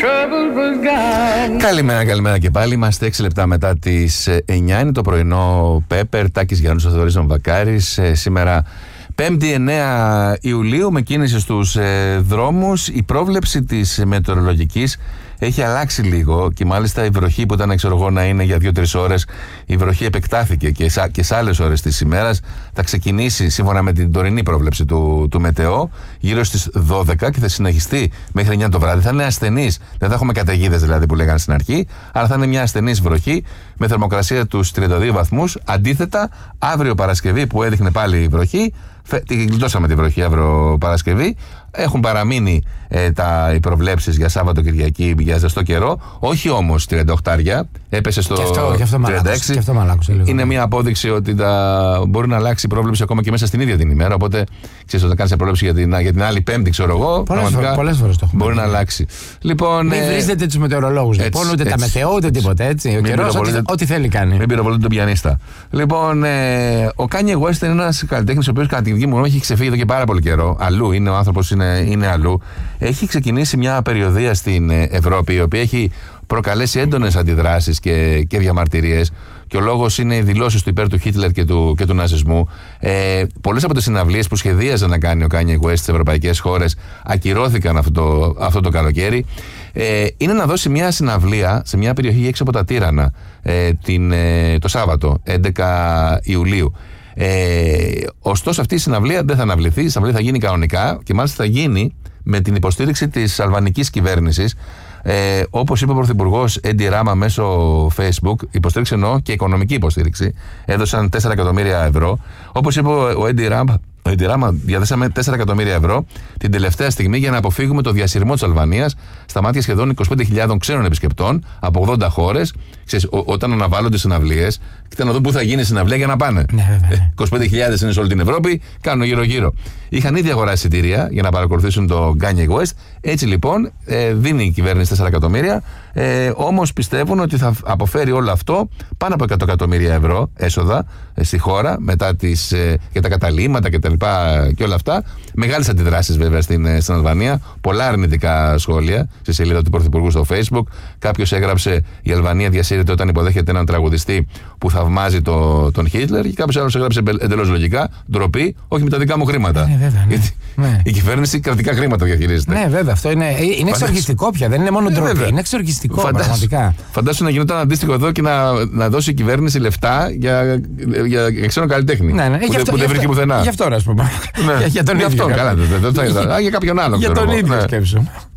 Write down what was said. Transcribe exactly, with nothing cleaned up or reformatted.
Καλημέρα, καλημέρα και πάλι. Είμαστε έξι λεπτά μετά τις εννιά. Είναι το πρωινό Πέπερ. Τάκης Γιάννους, Θοδωρής Βακάρης. Ε, σήμερα πέμπτη εννέα Ιουλίου, με κίνηση στους ε, δρόμους. Η πρόβλεψη της μετεωρολογικής έχει αλλάξει λίγο και μάλιστα η βροχή που ήταν, ξέρω εγώ, να είναι για δύο τρεις ώρες, η βροχή επεκτάθηκε και, σα, και σε άλλες ώρες της ημέρας. Θα ξεκινήσει σύμφωνα με την τωρινή πρόβλεψη του, του Μετεό γύρω στις δώδεκα και θα συνεχιστεί μέχρι εννιά το βράδυ. Θα είναι ασθενής, δεν θα έχουμε καταιγίδες δηλαδή που λέγανε στην αρχή, αλλά θα είναι μια ασθενής βροχή με θερμοκρασία τους τριάντα δύο βαθμούς. Αντίθετα, αύριο Παρασκευή που έδειχνε πάλι η βροχή, τη γλιτώσαμε τη βροχή αύριο Παρασκευή. Έχουν παραμείνει ε, τα, οι προβλέψεις για Σάββατο Κυριακή για ζεστό καιρό. Όχι όμως τριάντα οκτώ, έπεσε στο και αυτό, και αυτό τριάντα έξι. Και αυτό μαλάκωσε λίγο. Είναι μια απόδειξη ότι τα, μπορεί να αλλάξει η πρόβλεψη ακόμα και μέσα στην ίδια την ημέρα. Οπότε ξέρεις, όταν κάνεις πρόβλεψη για την, για την άλλη Πέμπτη, ξέρω εγώ, πολλές φορές το έχουμε. Μπορεί να αλλάξει. Λοιπόν, μην βρίζετε τους μετεωρολόγους. Λοιπόν, ούτε έτσι, τα μετεό, ούτε τίποτα έτσι. Ο καιρός, ό,τι, ό,τι θέλει κάνει. Μην πυροβολείτε τον πιανίστα. Λοιπόν, ε, ο Kanye West είναι ένας καλλιτέχνης ο οποίος κατά τη δική μου έχει ξεφύγει εδώ και πάρα πολύ καιρό. Αλλού είναι, ο άνθρωπος είναι, είναι αλλού. Έχει ξεκινήσει μια περιοδεία στην Ευρώπη, η οποία έχει προκαλέσει έντονες αντιδράσεις και, και διαμαρτυρίες. Και ο λόγος είναι οι δηλώσεις του υπέρ του Χίτλερ και του, και του ναζισμού. Ε, πολλές από τις συναυλίες που σχεδίαζε να κάνει ο Kanye West στις ευρωπαϊκές χώρες ακυρώθηκαν αυτό το, αυτό το καλοκαίρι. Ε, είναι να δώσει μια συναυλία σε μια περιοχή έξω από τα Τύρανα ε, την, ε, το Σάββατο, έντεκα Ιουλίου. Ε, ωστόσο, αυτή η συναυλία δεν θα αναβληθεί. Η συναυλία θα γίνει κανονικά και μάλιστα θα γίνει με την υποστήριξη της αλβανικής κυβέρνησης. Ε, όπως είπε ο Πρωθυπουργός Έντι Ράμα μέσω Facebook, υποστήριξη εννοώ και οικονομική υποστήριξη. Έδωσαν τέσσερα εκατομμύρια ευρώ. Όπως είπε ο Έντι Ράμα, ο Έντι Ράμα, διαθέσαμε τέσσερα εκατομμύρια ευρώ την τελευταία στιγμή για να αποφύγουμε το διασυρμό της Αλβανίας στα μάτια σχεδόν είκοσι πέντε χιλιάδες ξένων επισκεπτών από ογδόντα χώρες. Ξέρεις, ό, όταν αναβάλλονται συναυλίες, κοιτά να δουν πού θα γίνει η συναυλία για να πάνε. Ναι, ε, είκοσι πέντε χιλιάδες είναι σε όλη την Ευρώπη, κάνουν γύρω-γύρω. Είχαν ήδη αγοράσει εισιτήρια για να παρακολουθήσουν το Kanye West. Έτσι λοιπόν, ε, δίνει η κυβέρνηση τέσσερα εκατομμύρια. Ε, όμως πιστεύουν ότι θα αποφέρει όλο αυτό πάνω από εκατό εκατομμύρια ευρώ έσοδα ε, στη χώρα μετά τις, ε, για τα καταλύματα και τα λοιπά και όλα αυτά. Μεγάλες αντιδράσεις βέβαια στην, ε, στην Αλβανία. Πολλά αρνητικά σχόλια στη σελίδα του Πρωθυπουργού στο Facebook. Κάποιος έγραψε: η Αλβανία διασύρεται όταν υποδέχεται έναν τραγουδιστή που θαυμάζει το, τον Χίτλερ. Και κάποιος άλλος έγραψε εντελώς λογικά: ντροπή, όχι με τα δικά μου χρήματα. Ναι, βέβαια, ναι. Γιατί ναι. η κυβέρνηση κρατικά χρήματα διαχειρίζεται. Ναι, βέβαια, αυτό είναι, είναι εξοργιστικό πια. Δεν είναι μόνο ντροπή. Ναι, είναι εξοργιστικό. Φαντάσου, πραγματικά. Φαντάσου να γινόταν αντίστοιχο εδώ και να, να δώσει η κυβέρνηση λεφτά για, για, για ξένο καλλιτέχνη. Ναι, ναι. Που, αυτό, που δεν βρήκε πουθενά. Γι' αυτό, α πούμε. Ναι. Για, για τον για ίδιο. Αυτό, καλά, δεν θα, για κάποιον άλλον. Για τον ίδιο σκέψου.